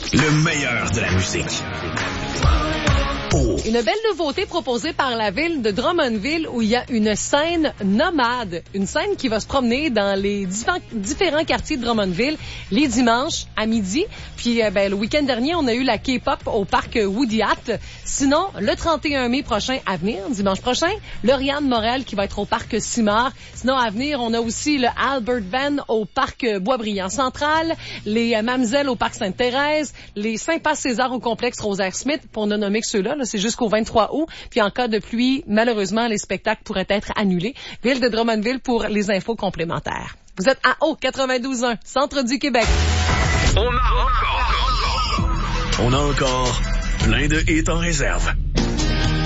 Le meilleur de la musique. Oh. Une belle nouveauté proposée par la ville de Drummondville où il y a une scène nomade. Une scène qui va se promener dans les différents quartiers de Drummondville les dimanches à midi. Puis le week-end dernier, on a eu la K-pop au parc Woody Hat. Sinon, le 31 mai prochain à venir, dimanche prochain, Lauriane Morel qui va être au parc Simard. Sinon, à venir, on a aussi le Albert Van au parc Boisbriand Central, les Mamzelles au parc Sainte-Thérèse, les Saint-Pass-César au complexe Rosaire-Smith, pour ne nommer que ceux-là. Là, c'est jusqu'au 23 août. Puis en cas de pluie, malheureusement, les spectacles pourraient être annulés. Ville de Drummondville pour les infos complémentaires. Vous êtes à 92.1, centre du Québec. On a encore plein de hits en réserve.